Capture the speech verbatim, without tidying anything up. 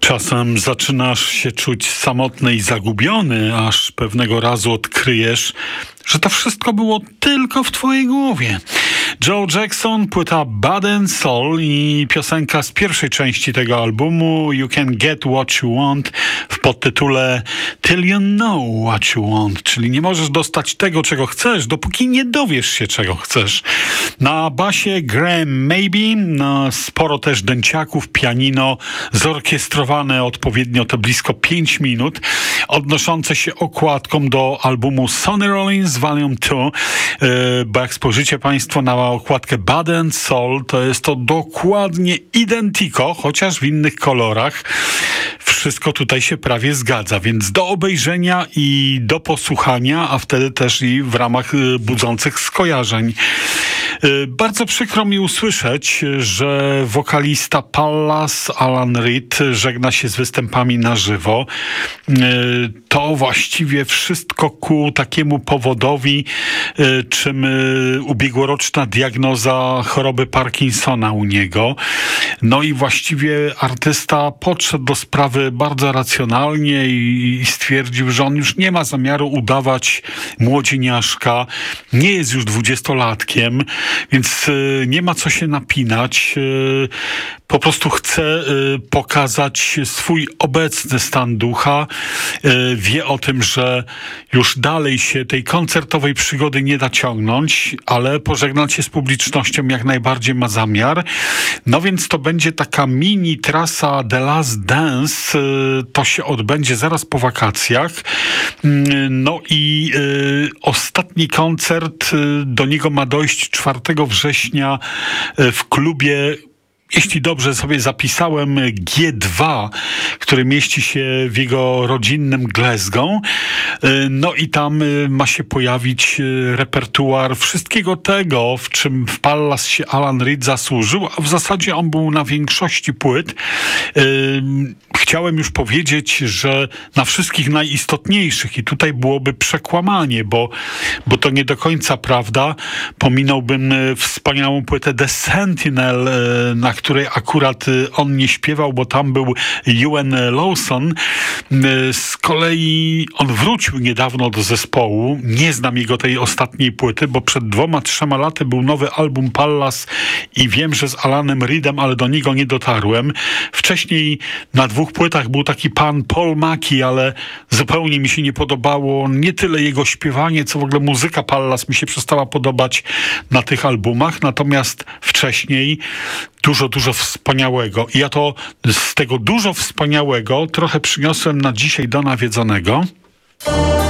Czasem zaczynasz się czuć samotny i zagubiony, aż pewnego razu odkryjesz, że to wszystko było tylko w twojej głowie. Joe Jackson, płyta Bad and Soul i piosenka z pierwszej części tego albumu You Can Get What You Want w podtytule Till You Know What You Want, czyli nie możesz dostać tego, czego chcesz, dopóki nie dowiesz się, czego chcesz. Na basie Graham Maybe, no, sporo też dęciaków, pianino, zorkiestrowane odpowiednio te blisko pięć minut, odnoszące się okładką do albumu Sonny Rollins Volume dwa, yy, bo jak spojrzycie Państwo na okładkę Bad and Soul, to jest to dokładnie identico, chociaż w innych kolorach. Wszystko tutaj się prawie zgadza, więc do obejrzenia i do posłuchania, a wtedy też i w ramach yy, budzących skojarzeń. Yy, bardzo przykro mi usłyszeć, że wokalista Pallas, Alan Reed, żegna się z występami na żywo. Yy, to właściwie wszystko ku takiemu powodowi, yy, czym yy, ubiegłoroczna diagnoza choroby Parkinsona u niego. No i właściwie artysta podszedł do sprawy bardzo racjonalnie i, i stwierdził, że on już nie ma zamiaru udawać młodzieniaszka, nie jest już dwudziestolatkiem, więc y, nie ma co się napinać. Y, po prostu chce y, pokazać swój obecny stan ducha. Y, wie o tym, że już dalej się tej koncertowej przygody nie da ciągnąć, ale pożegnać się z publicznością jak najbardziej ma zamiar. No więc to będzie taka mini trasa The Last Dance. Y, to się odbędzie zaraz po wakacjach. Y, no i y, ostatni koncert, y, do niego ma dojść czwartego września y, w klubie, jeśli dobrze sobie zapisałem, G dwa, który mieści się w jego rodzinnym Glasgow. No i tam ma się pojawić repertuar wszystkiego tego, w czym w Pallas się Alan Reed zasłużył, a w zasadzie on był na większości płyt. Chciałem już powiedzieć, że na wszystkich najistotniejszych, i tutaj byłoby przekłamanie, bo, bo to nie do końca prawda. Pominąłbym wspaniałą płytę The Sentinel, na której akurat on nie śpiewał, bo tam był Ewan Lawson. Z kolei on wrócił niedawno do zespołu. Nie znam jego tej ostatniej płyty, bo przed dwoma, trzema laty był nowy album Pallas i wiem, że z Alanem Reedem, ale do niego nie dotarłem. Wcześniej na dwóch płytach był taki pan Paul Mackie, ale zupełnie mi się nie podobało. Nie tyle jego śpiewanie, co w ogóle muzyka Pallas mi się przestała podobać na tych albumach. Natomiast wcześniej dużo, dużo wspaniałego. I ja to z tego dużo wspaniałego trochę przyniosłem na dzisiaj do nawiedzonego.